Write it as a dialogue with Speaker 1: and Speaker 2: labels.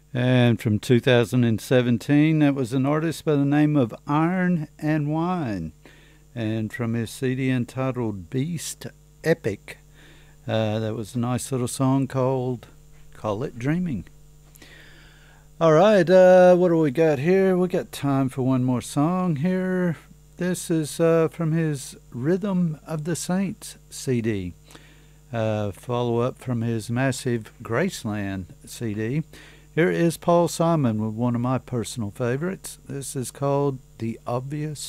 Speaker 1: And from 2017, that was an artist by the name of Iron and Wine. And from his CD entitled Beast Epic, that was a nice little song called Call It Dreaming. All right, what do we got here? We got time for one more song here. This is from his Rhythm of the Saints CD. Follow up from his massive Graceland CD. Here is Paul Simon with one of my personal favorites. This is called The Obvious